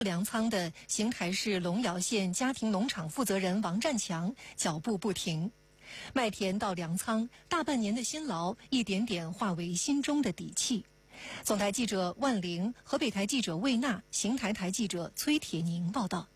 粮仓的邢台市龙窑县家庭农场负责人王占强脚步不停，麦田到粮仓，大半年的辛劳一点点化为心中的底气。总台记者万玲、河北台记者魏娜、邢台台记者崔铁宁报道。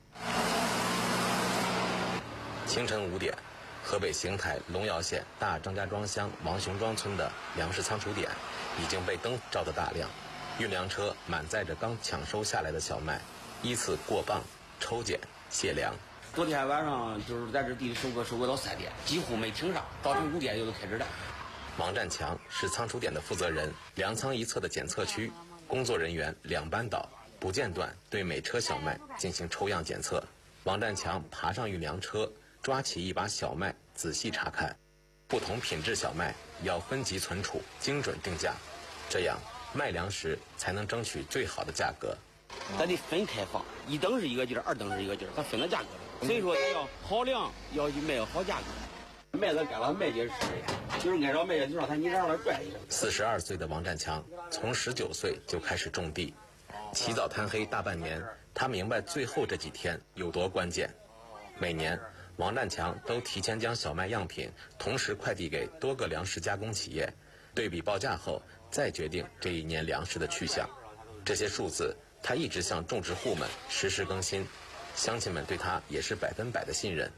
清晨5点，河北邢台龙窑县大张家庄乡王雄庄村的粮食仓储点已经被灯照得大亮，运粮车满载着刚抢收下来的小麦，依次过磅、抽检、卸粮。 昨天晚上就是在这地里收割到3点，几乎没停上，早晨5点就都开始了。 王占强是仓储点的负责人，粮仓一侧的检测区，工作人员2班倒，不间断对每车小麦进行抽样检测。王占强爬上运粮车，抓起一把小麦仔细查看，不同品质小麦要分级存储，精准定价，这样卖粮时才能争取最好的价格。 咱得分开放，1等是一个劲儿，2等是一个劲儿，咱分了价格。所以说咱要好粮，要去卖好价格。麦子干了，麦秸吃的，就是按照麦秸就让你让它拽一下。 42岁的王占强从19岁就开始种地，起早贪黑大半年，他明白最后这几天有多关键。每年王占强都提前将小麦样品同时快递给多个粮食加工企业，对比报价后再决定这一年粮食的去向。这些数字他一直向种植户们实时更新，乡亲们对他也是100%的信任。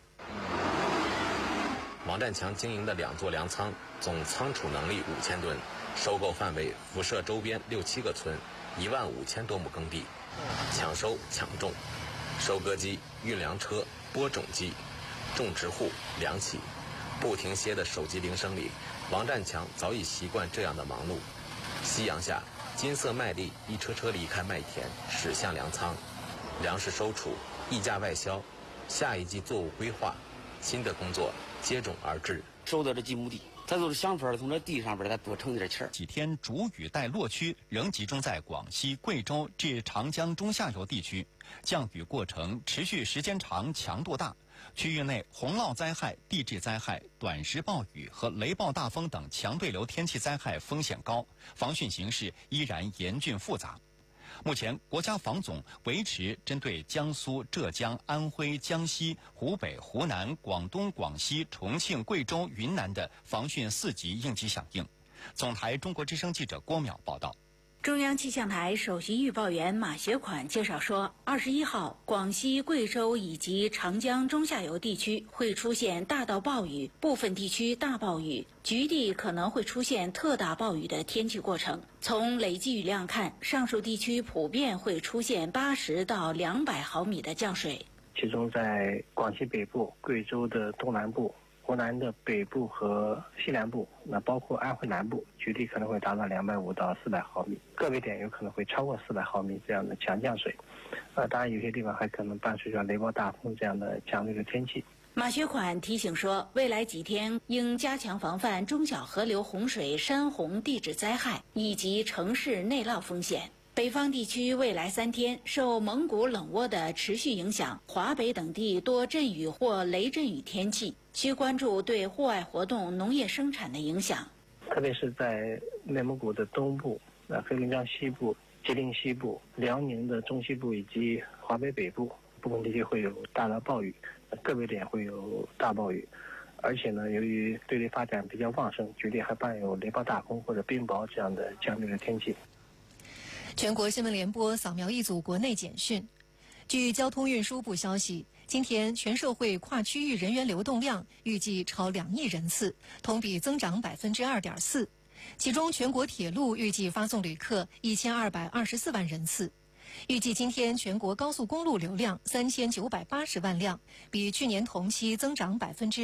王占强经营的2座粮仓总仓储能力5000吨，收购范围辐射周边6、7个村，15000多亩耕地。抢收抢种，收割机、运粮车、播种机，种植户、粮企，不停歇的手机铃声里，王占强早已习惯这样的忙碌。夕阳下，金色麦粒一车车离开麦田，驶向粮仓，粮食收储、溢价外销，下一季作物规划，新的工作接踵而至。 收到这几亩地，咱就是想法从这地上边再多挣点钱。 几天主雨带落区仍集中在广西、贵州至长江中下游地区，降雨过程持续时间长，强度大。区域内洪涝灾害、地质灾害、短时暴雨和雷暴大风等强对流天气灾害风险高，防汛形势依然严峻复杂。目前，国家防总维持针对江苏、浙江、安徽、江西、湖北、湖南、广东、广西、重庆、贵州、云南的防汛4级应急响应。总台中国之声记者郭淼报道。 中央气象台首席预报员马学款介绍说，21号，广西、贵州以及长江中下游地区会出现大到暴雨，部分地区大暴雨，局地可能会出现特大暴雨的天气过程。从累计雨量看，上述地区普遍会出现80到200毫米的降水。 其中在广西北部、贵州的东南部、湖南的北部和西南部，那包括安徽南部，局地可能会达到250到400毫米，个别点有可能会超过400毫米这样的强降水。当然有些地方还可能伴随着雷暴大风这样的强烈的天气。 马学款提醒说，未来几天应加强防范中小河流洪水、山洪地质灾害以及城市内涝风险。北方地区未来3天受蒙古冷涡的持续影响，华北等地多阵雨或雷阵雨天气，需关注对户外活动、农业生产的影响。 特别是在内蒙古的东部、黑龙江西部、吉林西部、辽宁的中西部以及华北北部，部分地区会有大到暴雨，个别点会有大暴雨。而且呢，由于对流发展比较旺盛，局地还伴有雷暴大风或者冰雹这样的强烈的天气。 全国新闻联播扫描一组国内简讯。据交通运输部消息，今天全社会跨区域人员流动量预计超2亿人次，同比增长2.4%。其中，全国铁路预计发送旅客1224万人次。预计今天全国高速公路流量3980万辆，比去年同期增长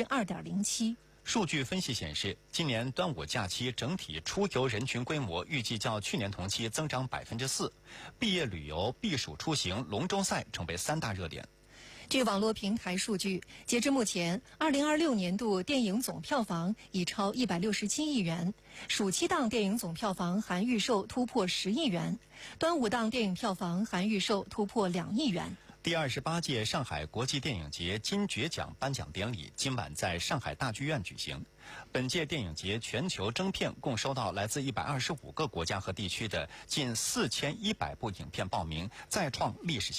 2.07%。 数据分析显示，今年端午假期整体出游人群规模预计较去年同期增长4%，毕业旅游、避暑出行、龙舟赛成为3大热点。 据网络平台数据，截至目前，2026年度电影总票房已超167亿元，暑期档电影总票房含预售突破10亿元，端午档电影票房含预售突破2亿元。 第28届上海国际电影节金爵奖颁奖典礼今晚在上海大剧院举行。本届电影节全球征片共收到来自125个国家和地区的近4100部影片报名，再创历史